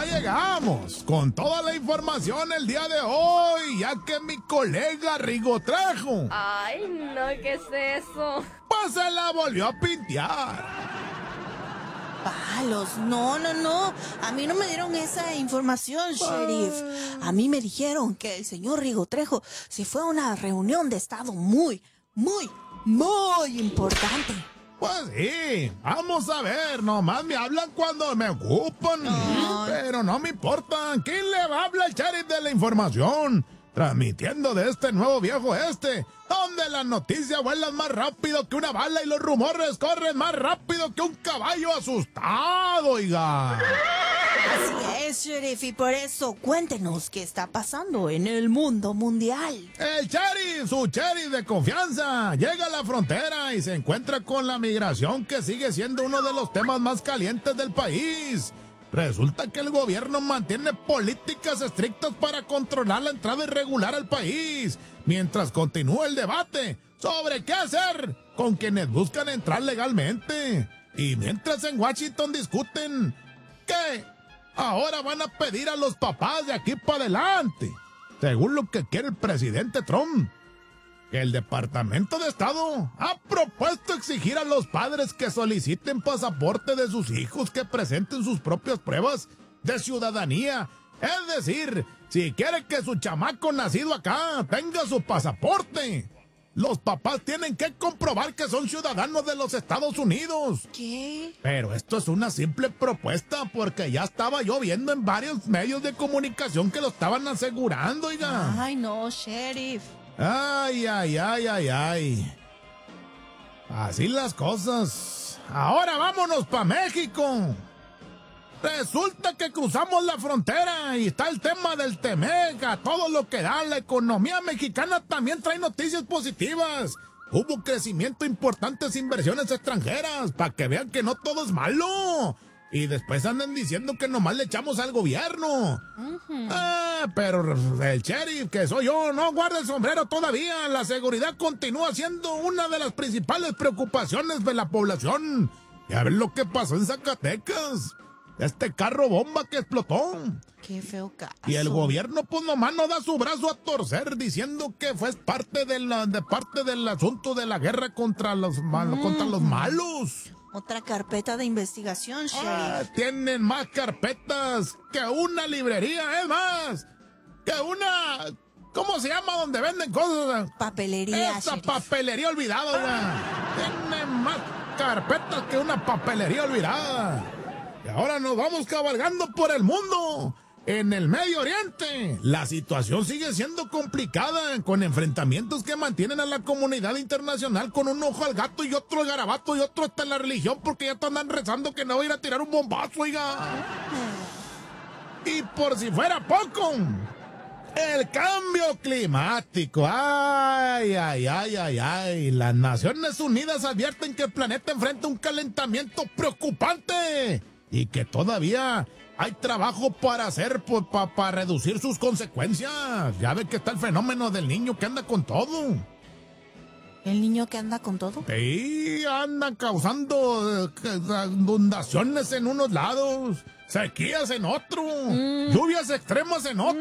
ya llegamos con toda la información el día de hoy, ya que mi colega Rigo Trejo... Ay, no, ¿qué es eso? Pues se la volvió a pintear. Palos, no. A mí no me dieron esa información, Sheriff. A mí me dijeron que el señor Rigo Trejo se fue a una reunión de estado muy importante. Pues sí, vamos a ver, nomás me hablan cuando me ocupan. Pero no me importa, ¿quién le va a hablar al sheriff de la información? Transmitiendo de este nuevo viejo donde las noticias vuelan más rápido que una bala y los rumores corren más rápido que un caballo asustado, oiga. Así es, Sheriff, y por eso cuéntenos qué está pasando en el mundo mundial. El sheriff, su sheriff de confianza, llega a la frontera y se encuentra con la migración, que sigue siendo uno de los temas más calientes del país. Resulta que el gobierno mantiene políticas estrictas para controlar la entrada irregular al país, mientras continúa el debate sobre qué hacer con quienes buscan entrar legalmente. Y mientras en Washington discuten que ahora van a pedir a los papás de aquí para adelante, según lo que quiere el presidente Trump. El Departamento de Estado ha propuesto exigir a los padres que soliciten pasaporte de sus hijos que presenten sus propias pruebas de ciudadanía. Es decir, si quiere que su chamaco nacido acá tenga su pasaporte, los papás tienen que comprobar que son ciudadanos de los Estados Unidos. ¿Qué? Pero esto es una simple propuesta, porque ya estaba yo viendo en varios medios de comunicación que lo estaban asegurando, oiga. Ay, no, Sheriff. Ay. Así las cosas. Ahora vámonos para México. Resulta que cruzamos la frontera y está el tema del Temec, a todo lo que da. La economía mexicana también trae noticias positivas. Hubo crecimiento, importantes inversiones extranjeras, para que vean que no todo es malo. Y después andan diciendo que nomás le echamos al gobierno. Pero el sheriff, que soy yo, no guarda el sombrero todavía. La seguridad continúa siendo una de las principales preocupaciones de la población. Ya ven lo que pasó en Zacatecas. Este carro bomba que explotó. Qué feo caso. Y el gobierno pues nomás no da su brazo a torcer, diciendo que fue parte del asunto de la guerra contra los malos. Otra carpeta de investigación, Sheriff. Tienen más carpetas que una librería, es más, que una... ¿Cómo se llama donde venden cosas? Papelería, Esa Sheriff. papelería olvidada, Tienen más carpetas que una papelería olvidada. Y ahora nos vamos cabalgando por el mundo. En el Medio Oriente, la situación sigue siendo complicada, con enfrentamientos que mantienen a la comunidad internacional con un ojo al gato y otro al garabato y otro hasta la religión, porque ya andan rezando que no va a ir a tirar un bombazo, oiga. Y por si fuera poco, el cambio climático. Ay. Las Naciones Unidas advierten que el planeta enfrenta un calentamiento preocupante y que todavía hay trabajo para hacer para reducir sus consecuencias. Ya ve que está el fenómeno del niño que anda con todo. ¿El niño que anda con todo? Sí, andan causando inundaciones en unos lados, sequías en otros, lluvias extremas en otros.